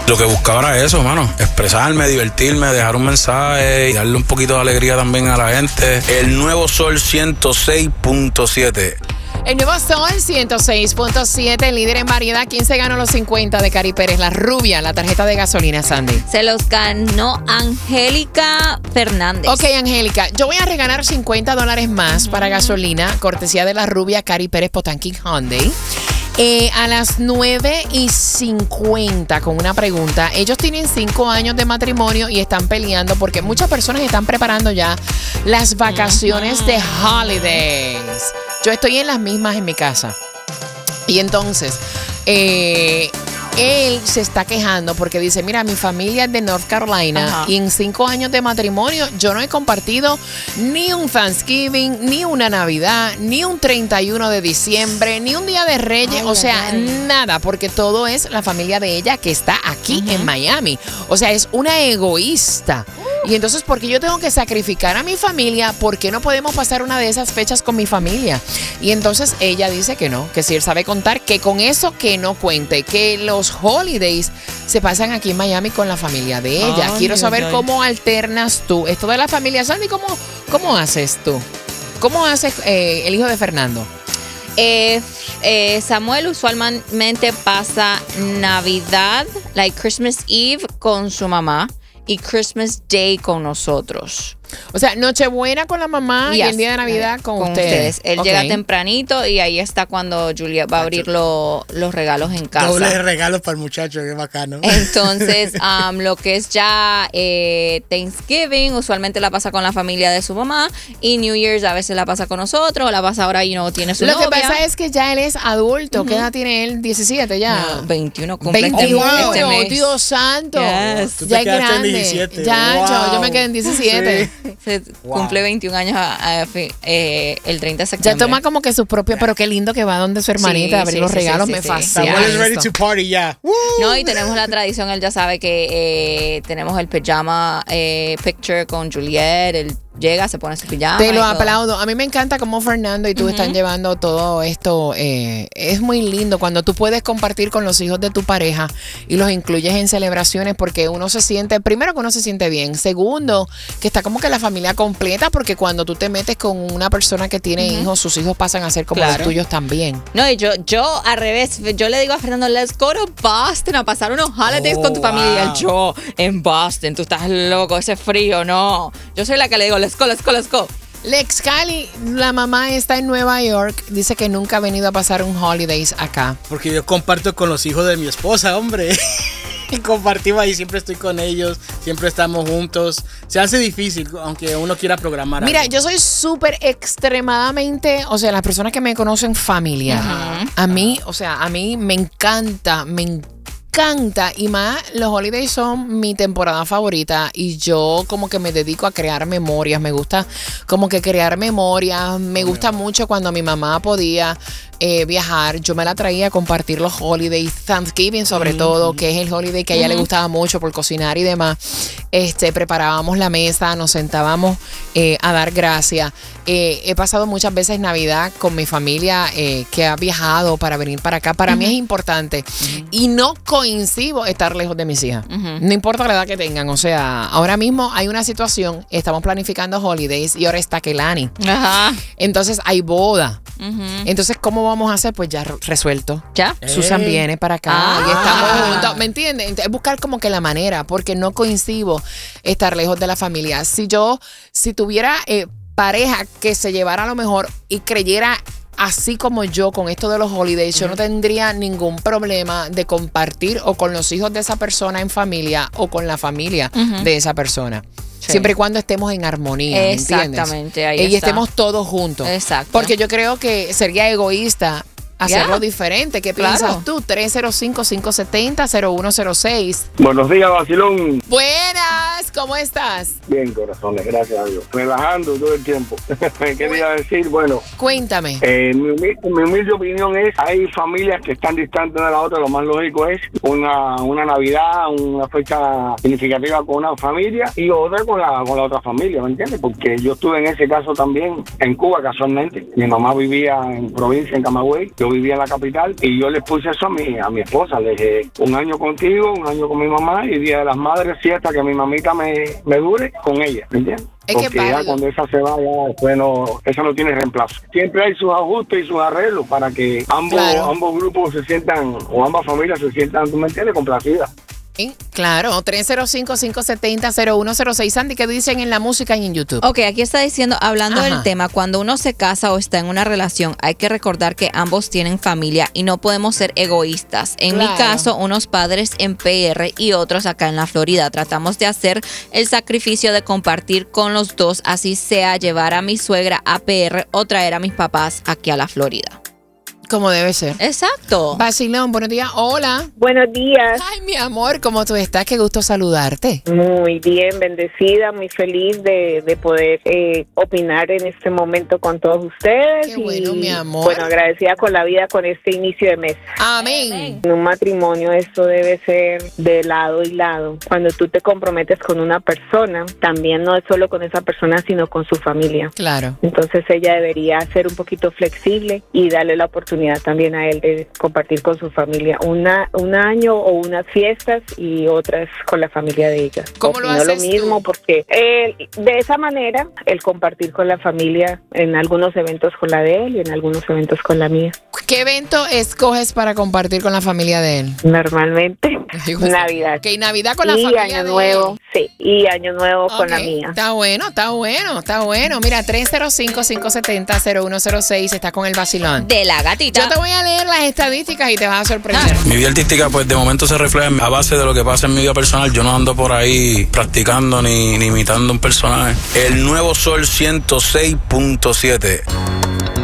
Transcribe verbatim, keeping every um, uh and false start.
Lo que buscaba era eso, mano. Expresarme, divertirme, dejar un mensaje y darle un poquito de alegría también a la gente. El nuevo Sol ciento seis punto siete. El nuevo Sol ciento seis punto siete, líder en variedad. ¿Quién se ganó los cincuenta de Cari Pérez? La rubia, la tarjeta de gasolina, Sandy. Se los ganó Angélica Fernández. Ok, Angélica, yo voy a regalar cincuenta dólares más para gasolina, cortesía de la rubia Cari Pérez Potanqui Hyundai. Eh, a las nueve y cincuenta con una pregunta. Ellos tienen cinco años de matrimonio y están peleando porque muchas personas están preparando ya las vacaciones uh-huh. de holidays. Yo estoy en las mismas en mi casa. Y entonces, eh, él se está quejando porque dice, mira, mi familia es de North Carolina uh-huh. y en cinco años de matrimonio yo no he compartido ni un Thanksgiving, ni una Navidad, ni un treinta y uno de diciembre, ni un Día de Reyes, ay, o sea, ay. nada, porque todo es la familia de ella que está aquí uh-huh. en Miami. O sea, es una egoísta. Y entonces, ¿por qué yo tengo que sacrificar a mi familia? ¿Por qué no podemos pasar una de esas fechas con mi familia? Y entonces ella dice que no, que si él sabe contar, que con eso que no cuente, que los holidays se pasan aquí en Miami con la familia de ella. Ay, Quiero saber ay, cómo ay. alternas tú esto de la familia. Sandy, ¿cómo, cómo haces tú? ¿Cómo haces eh, el hijo de Fernando? Eh, eh, Samuel usualmente pasa Navidad, like Christmas Eve, con su mamá y Christmas Day con nosotros. O sea, Nochebuena con la mamá yes. y el día de Navidad con, con ustedes. ustedes. Él okay. llega tempranito y ahí está cuando Julia va a abrir lo, los regalos en casa. Doble regalos para el muchacho, qué bacano. Entonces, um, lo que es ya eh, Thanksgiving, usualmente la pasa con la familia de su mamá, y New Year's a veces la pasa con nosotros, la pasa ahora y no tiene su lo novia. Lo que pasa es que ya él es adulto. Uh-huh. ¿Qué edad tiene él? diecisiete ya. No, veintiuno cumple veintiuno, este oh, mes. Dios santo. Yes. Ya es grande. diecisiete. Ya, wow. yo, yo me quedé en diecisiete. Sí. Se wow. cumple veintiún años a, a, eh, el treinta de septiembre. Ya toma como que su propio, pero qué lindo que va donde su hermanita sí, a abrir sí, los sí, regalos, sí, me sí, fascina. Samuel is ready to party ya. Yeah. No, y tenemos la tradición, él ya sabe que eh, tenemos el pijama eh, picture con Juliet, él llega, se pone su pijama. Te lo aplaudo. A mí me encanta cómo Fernando y tú uh-huh. están llevando todo esto. Eh, es muy lindo cuando tú puedes compartir con los hijos de tu pareja y los incluyes en celebraciones, porque uno se siente, primero que uno se siente bien, segundo que está como que la familia completa, porque cuando tú te metes con una persona que tiene uh-huh. hijos, sus hijos pasan a ser como claro. los tuyos también. No, y yo, yo al revés, yo le digo a Fernando, let's go to Boston a pasar unos holidays oh, con tu familia. Wow. Yo, en Boston, tú estás loco, ese frío, no. Yo soy la que le digo, let's go, let's go, let's go. Lex Cali, la mamá está en Nueva York, dice que nunca ha venido a pasar un holidays acá. Porque yo comparto con los hijos de mi esposa, hombre. Y compartimos ahí, siempre estoy con ellos, siempre estamos juntos. Se hace difícil, aunque uno quiera programar. Mira, algo. yo soy súper extremadamente, o sea, las personas que me conocen familia, uh-huh. a mí, o sea, a mí me encanta, me encanta. encanta y más los holidays son mi temporada favorita y yo como que me dedico a crear memorias, me gusta como que crear memorias, me gusta mucho cuando mi mamá podía eh, viajar, yo me la traía a compartir los holidays, Thanksgiving sobre mm-hmm. todo, que es el holiday que a ella mm-hmm. le gustaba mucho por cocinar y demás. Este, preparábamos la mesa, nos sentábamos eh, a dar gracias. Eh, he pasado muchas veces Navidad con mi familia eh, que ha viajado para venir para acá. Para uh-huh. mí es importante. Uh-huh. Y no coincido estar lejos de mis hijas. Uh-huh. No importa la edad que tengan. O sea, ahora mismo hay una situación, estamos planificando holidays y ahora está Kelani. Uh-huh. Entonces hay boda. Uh-huh. Entonces, ¿cómo vamos a hacer? Pues ya resuelto. ¿Ya? Susan hey. viene para acá ah. y estamos juntos. ¿Me entiendes? Es buscar como que la manera, porque no coincido estar lejos de la familia. Si yo, si tuviera eh, pareja que se llevara a lo mejor y creyera así como yo con esto de los holidays, uh-huh. yo no tendría ningún problema de compartir o con los hijos de esa persona en familia o con la familia uh-huh. de esa persona. Sí. Siempre y cuando estemos en armonía, exactamente, ¿me ahí y está. estemos todos juntos. Exacto. Porque yo creo que sería egoísta hacerlo yeah. diferente. ¿Qué claro. piensas tú? tres cero cinco, cinco siete cero, cero uno cero seis. Buenos días, vacilón. Buenas. ¿Cómo estás? Bien, corazones, gracias a Dios. Relajando todo el tiempo. Me quería decir, bueno, Cuéntame. eh, mi, humilde, mi humilde opinión es, hay familias que están distantes de la otra, lo más lógico es una, una Navidad, una fecha significativa con una familia y otra con la, con la otra familia, ¿me entiendes? Porque yo estuve en ese caso también en Cuba, casualmente. Mi mamá vivía en provincia, en Camagüey, yo vivía en la capital y yo les puse eso a mi, a mi esposa. Le dije, un año contigo, un año con mi mamá y Día de las Madres, fiesta que mi mamita me, me dure con ella, ¿me entiendes? Es que Porque ya válido. cuando esa se va, ya después no, esa no tiene reemplazo. Siempre hay sus ajustes y sus arreglos para que ambos, Claro. ambos grupos se sientan, o ambas familias se sientan, ¿tú me entiendes?, complacidas. Sí, claro, tres cero cinco, cinco siete cero, cero uno cero seis. Sandy, ¿qué dicen en la música y en YouTube? Ok, aquí está diciendo, hablando Ajá. del tema, cuando uno se casa o está en una relación, hay que recordar que ambos tienen familia y no podemos ser egoístas. En Claro. mi caso, unos padres en P R y otros acá en la Florida. Tratamos de hacer el sacrificio de compartir con los dos, así sea llevar a mi suegra a P R o traer a mis papás aquí a la Florida. Como debe ser. Exacto. Vacilón, buenos días. Hola. Buenos días. Ay, mi amor, ¿cómo tú estás? Qué gusto saludarte. Muy bien, bendecida, muy feliz de, de poder eh, opinar en este momento con todos ustedes. Qué bueno, y, mi amor. Bueno, agradecida con la vida con este inicio de mes. Amén. En un matrimonio esto debe ser de lado y lado. Cuando tú te comprometes con una persona, también no es solo con esa persona, sino con su familia. Claro. Entonces ella debería ser un poquito flexible y darle la oportunidad también a él de compartir con su familia una un año o unas fiestas y otras con la familia de ella. ¿Cómo lo Opino haces lo mismo tú? porque eh, de esa manera el compartir con la familia en algunos eventos con la de él y en algunos eventos con la mía. ¿Qué evento escoges para compartir con la familia de él? Normalmente Digo, Navidad. Que Navidad con la y familia Año de Nuevo, él. sí, y Año Nuevo con Ok, la mía. Está bueno, está bueno, está bueno. Mira, tres cero cinco, cinco siete cero, cero uno cero seis está con el vacilón. De la gatita. Yo te voy a leer las estadísticas y te vas a sorprender. Mi vida artística, pues de momento se refleja a base de lo que pasa en mi vida personal. Yo no ando por ahí practicando ni, ni imitando un personaje. El nuevo Sol ciento seis punto siete.